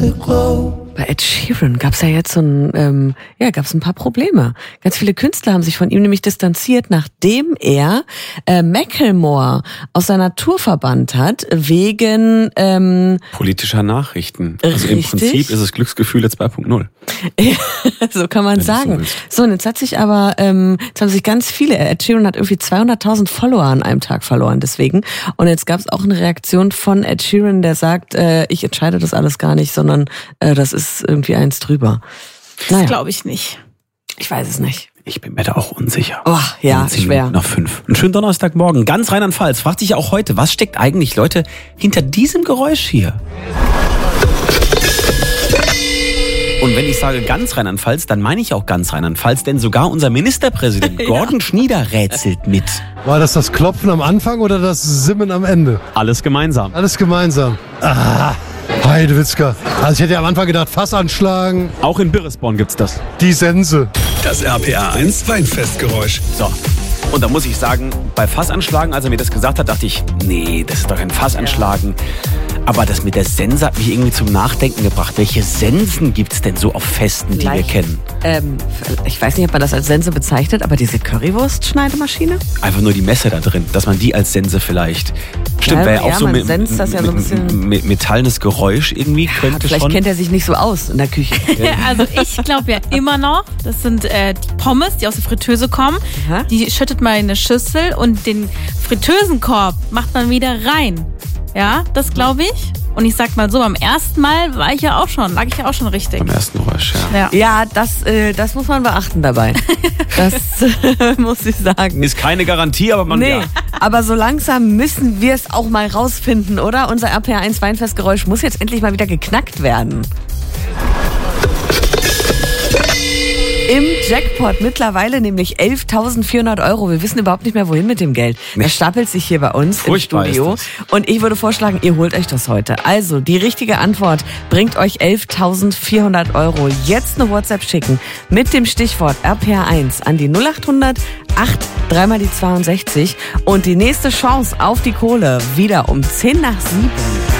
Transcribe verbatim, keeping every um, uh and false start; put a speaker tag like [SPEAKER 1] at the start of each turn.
[SPEAKER 1] Afterglow.
[SPEAKER 2] Bei Ed Sheeran gab es ja jetzt so ein, ähm, ja, gab es ein paar Probleme. Ganz viele Künstler haben sich von ihm nämlich distanziert, nachdem er äh, Macklemore aus seiner Tour verbannt hat, wegen ähm,
[SPEAKER 3] politischer Nachrichten. Also im
[SPEAKER 2] richtig.
[SPEAKER 3] Prinzip ist es Glücksgefühle zwei Punkt null.
[SPEAKER 2] So kann man
[SPEAKER 3] Wenn
[SPEAKER 2] sagen.
[SPEAKER 3] du so
[SPEAKER 2] So, und jetzt hat sich aber, ähm, jetzt haben sich ganz viele, Ed Sheeran hat irgendwie zweihunderttausend Follower an einem Tag verloren, deswegen. Und jetzt gab es auch eine Reaktion von Ed Sheeran, der sagt, äh, ich entscheide das alles gar nicht, sondern äh, das ist ist irgendwie eins drüber. Naja.
[SPEAKER 4] Das glaube ich nicht.
[SPEAKER 2] Ich weiß es nicht.
[SPEAKER 3] Ich bin mir da auch unsicher.
[SPEAKER 2] Oh, ja, schwer.
[SPEAKER 3] Noch fünf. Einen schönen Donnerstagmorgen. Ganz Rheinland-Pfalz fragt sich ja auch heute, was steckt eigentlich, Leute, hinter diesem Geräusch hier? Und wenn ich sage ganz Rheinland-Pfalz, dann meine ich auch ganz Rheinland-Pfalz, denn sogar unser Ministerpräsident Gordon ja. Schnieder rätselt mit.
[SPEAKER 5] War das das Klopfen am Anfang oder das Simmen am Ende?
[SPEAKER 3] Alles gemeinsam.
[SPEAKER 5] Alles gemeinsam. Ah. Heidewitzka. Also ich hätte ja am Anfang gedacht, Fass anschlagen.
[SPEAKER 3] Auch in Birresborn gibt's das.
[SPEAKER 5] Die Sense.
[SPEAKER 6] Das R P R eins Weinfestgeräusch.
[SPEAKER 3] So. Und da muss ich sagen, bei Fassanschlagen, als er mir das gesagt hat, dachte ich, nee, das ist doch ein Fassanschlagen. Aber das mit der Sense hat mich irgendwie zum Nachdenken gebracht. Welche Sensen gibt's denn so auf Festen, die
[SPEAKER 2] Vielleicht,
[SPEAKER 3] wir kennen?
[SPEAKER 2] Ähm, ich weiß nicht, ob man das als Sense bezeichnet, aber diese Currywurst-Schneidemaschine?
[SPEAKER 3] Einfach nur die Messe da drin, dass man die als Sense vielleicht... Stimmt,
[SPEAKER 2] ja,
[SPEAKER 3] wäre ja auch
[SPEAKER 2] ja,
[SPEAKER 3] so
[SPEAKER 2] man
[SPEAKER 3] mit,
[SPEAKER 2] senzt das ja so ein bisschen
[SPEAKER 3] mit metallenes Geräusch irgendwie.
[SPEAKER 2] Ja,
[SPEAKER 3] könnte
[SPEAKER 2] vielleicht
[SPEAKER 3] schon.
[SPEAKER 2] kennt er sich nicht so aus in der Küche.
[SPEAKER 4] Also ich glaube ja immer noch, das sind äh, die Pommes, die aus der Fritteuse kommen.
[SPEAKER 2] Aha.
[SPEAKER 4] Die schüttet man in eine Schüssel und den Fritteusenkorb macht man wieder rein. Ja, das glaube ich. Und ich sag mal so, beim ersten Mal war ich ja auch schon, lag ich ja auch schon richtig.
[SPEAKER 3] Beim ersten Geräusch, ja.
[SPEAKER 4] Ja,
[SPEAKER 2] Ja, das, äh, das muss man beachten dabei. Das äh, muss ich sagen.
[SPEAKER 3] Ist keine Garantie, aber man...
[SPEAKER 2] Nee,
[SPEAKER 3] Ja.
[SPEAKER 2] aber so langsam müssen wir es auch mal rausfinden, oder? Unser R P R eins Weinfestgeräusch muss jetzt endlich mal wieder geknackt werden. Im Jackpot mittlerweile nämlich elftausendvierhundert Euro. Wir wissen überhaupt nicht mehr, wohin mit dem Geld. Das stapelt sich hier bei uns
[SPEAKER 3] Furchtbar
[SPEAKER 2] im Studio.
[SPEAKER 3] ist
[SPEAKER 2] Und ich würde vorschlagen, ihr holt euch das heute. Also, die richtige Antwort bringt euch elftausendvierhundert Euro. Jetzt eine WhatsApp schicken mit dem Stichwort R P R eins an die null acht hundert acht drei mal die zweiundsechzig. Und die nächste Chance auf die Kohle wieder um zehn nach sieben.